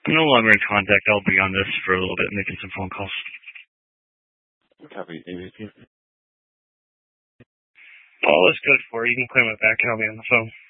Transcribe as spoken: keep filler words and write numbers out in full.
No longer in contact. I'll be on this for a little bit, making some phone calls. Copy, A B P. All is good for you. You can claim it back and I'll be on the phone.